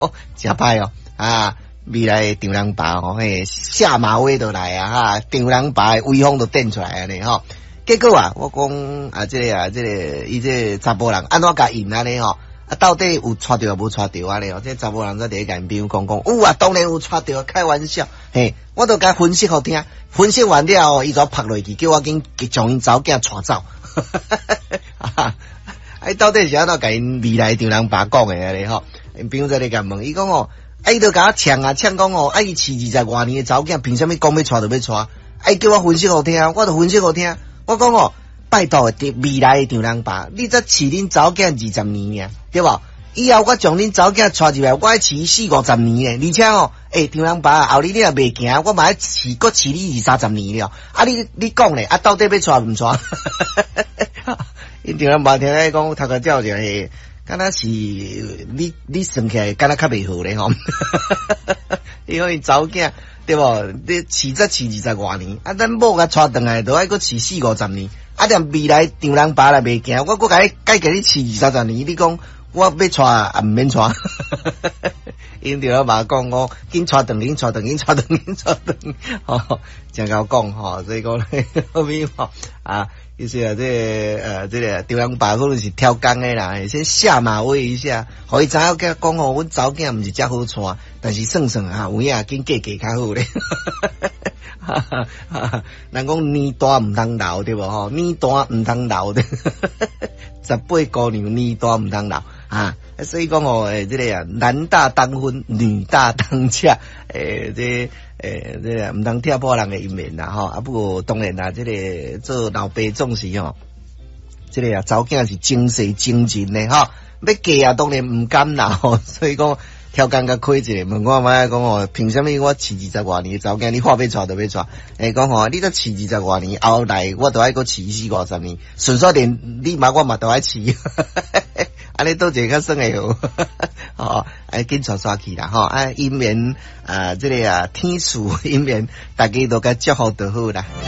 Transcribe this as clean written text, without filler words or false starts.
真歹哦啊！未来丈人爸吼，嘿下马威都来啊哈，丈人爸的威风都展出来啊呢吼。结果啊，我讲啊，伊这查甫人安怎甲应安尼吼？啊，到底有娶着无娶着安尼哦？这查甫人在第一间朋友讲，有啊，当然有娶着，开玩笑。嘿，我都甲分析互听，分析完了后，伊就拍落去，叫我紧将因查某囝娶走。哎，到底是安怎甲因未来丈人爸讲的安尼吼？因朋友在咧甲问，伊讲哦。伊就甲我呛讲哦，伊饲20多年的查某囝，凭啥物讲要娶就要娶？叫我分析互听，我就分析互听。我讲哦，拜托未来的丈人爸，你则饲恁查某囝20年啊，对无？以後我將恁查某囝娶入來，我要飼40-50年咧，而且哦，丈人爸後日你若袂行，我嘛要飼你20-30年了。啊，你講咧，啊，到底要娶唔娶？因丈人爸聽咧講，頭殼照就係。敢若是你算起來，敢若較袂好咧吼。因為查某囝對無？你飼20多年，啊，咱某甲娶轉來，都愛擱飼40-50年。啊，但未來丈人爸若袂行，我擱甲你飼20-30年，你講我要娶啊，毋免娶。因丈人爸講我緊娶轉，吼，真甲我講吼，所以講咧後面吼啊。就是啊，这个丈人爸可能是挑工的啦，先下馬威一下，互伊知影講哦，阮查某囝毋是遮好娶，但是算啊，有影緊嫁較好咧。人講年大毋通留對無吼，年大毋通留的，18姑娘年大毋通留啊。所以講哦，这个啊，男大當婚，女大當嫁，这个毋通踢破人的姻緣啦吼。啊，不過當然啦，这个做老爸總是吼，这个啊，查某囝是精細精進的吼，要嫁啊，當然毋甘啦吼。所以講挑工甲開一個，問我媽講哦，憑啥物我飼20多年查某囝，你話要娶就要娶？講吼，你都飼20多年，後來我都愛擱飼40-50年，順說連你媽我嘛都愛飼。安尼倒一個較算會好，吼，緊娶去啦，吼，姻緣啊，这个啊，天賜姻緣，大家都甲祝福就好啦。